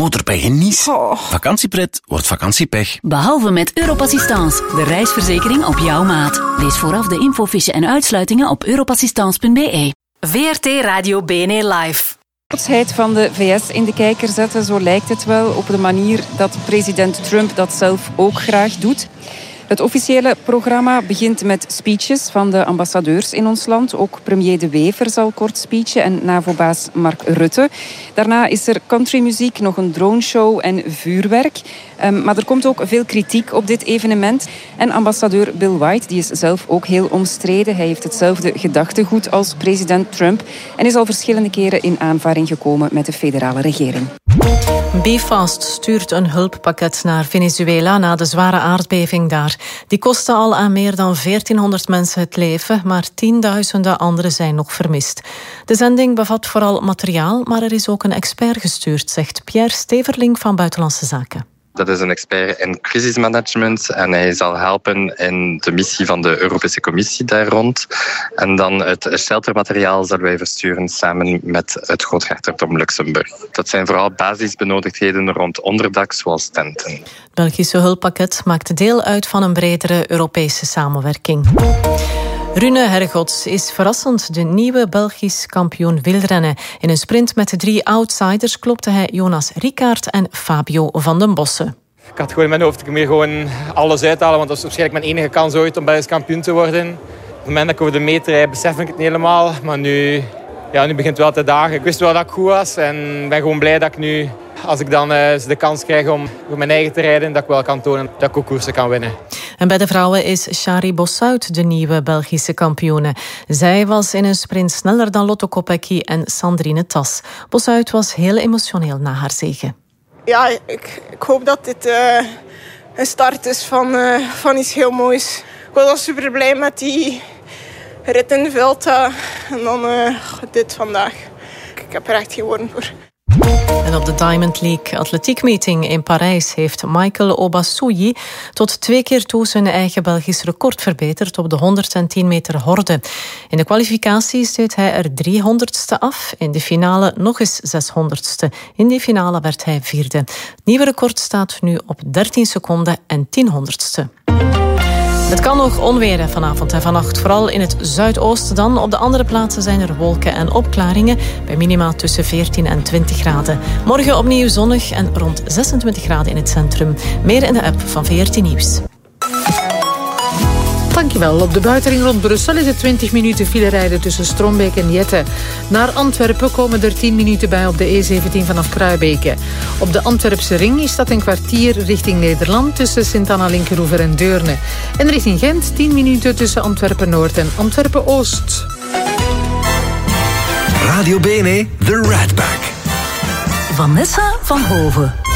motorpech in Nice. Vakantiepret wordt vakantiepech. Behalve met Europassistance, de reisverzekering op jouw maat. Lees vooraf de infofiche en uitsluitingen op europassistance.be. VRT Radio BNE Live. Trotsheid van de VS in de kijker zetten, zo lijkt het wel, op de manier dat president Trump dat zelf ook graag doet. Het officiële programma begint met speeches van de ambassadeurs in ons land. Ook premier De Wever zal kort speechen en NAVO-baas Mark Rutte. Daarna is er countrymuziek, nog een droneshow en vuurwerk. Maar er komt ook veel kritiek op dit evenement. En ambassadeur Bill White, die is zelf ook heel omstreden. Hij heeft hetzelfde gedachtegoed als president Trump en is al verschillende keren in aanvaring gekomen met de federale regering. BeFast stuurt een hulppakket naar Venezuela na de zware aardbeving daar. Die kostte al aan meer dan 1400 mensen het leven, maar tienduizenden anderen zijn nog vermist. De zending bevat vooral materiaal, maar er is ook een expert gestuurd, zegt Pierre Steverling van Buitenlandse Zaken. Dat is een expert in crisismanagement en hij zal helpen in de missie van de Europese Commissie daar rond. En dan het sheltermateriaal zullen wij versturen samen met het Groothertogdom Luxemburg. Dat zijn vooral basisbenodigdheden rond onderdak, zoals tenten. Het Belgische hulppakket maakt deel uit van een bredere Europese samenwerking. Rune Hergots is verrassend de nieuwe Belgisch kampioen wielrennen. In een sprint met de 3 outsiders klopte hij Jonas Rickaert en Fabio van den Bossen. Ik had gewoon in mijn hoofd, ik moet hier gewoon alles uithalen, want dat is waarschijnlijk mijn enige kans ooit om Belgisch kampioen te worden. Op het moment dat ik over de meter rijd, besef ik het niet helemaal. Maar nu begint het wel te dagen. Ik wist wel dat ik goed was en ben gewoon blij dat ik nu, als ik dan de kans krijg om voor mijn eigen te rijden, dat ik wel kan tonen dat ik ook koersen kan winnen. En bij de vrouwen is Shari Bossuit de nieuwe Belgische kampioene. Zij was in een sprint sneller dan Lotto Kopecky en Sandrine Tas. Bossuit was heel emotioneel na haar zege. Ja, ik hoop dat dit een start is van iets heel moois. Ik was al super blij met die rit in Vuelta en dan dit vandaag. Ik heb er echt geen woorden voor. En op de Diamond League Atletiek Meeting in Parijs heeft Michael Obasouyi tot 2 keer toe zijn eigen Belgisch record verbeterd op de 110 meter horde. In de kwalificaties deed hij er 300ste af, in de finale nog eens 600ste. In die finale werd hij 4e. Het nieuwe record staat nu op 13 seconden en 1000ste. Het kan nog onweren vanavond en vannacht, vooral in het zuidoosten dan. Op de andere plaatsen zijn er wolken en opklaringen, bij minima tussen 14 en 20 graden. Morgen opnieuw zonnig en rond 26 graden in het centrum. Meer in de app van VRT Nieuws. Dankjewel. Op de buitenring rond Brussel is het 20 minuten file rijden tussen Strombeek en Jette. Naar Antwerpen komen er 10 minuten bij op de E17 vanaf Kruibeke. Op de Antwerpse ring is dat een kwartier richting Nederland tussen Sint-Anna-Linkeroever en Deurne. En richting Gent 10 minuten tussen Antwerpen-Noord en Antwerpen-Oost. Radio BNE, The Rat Pack. Vanessa van Hoven.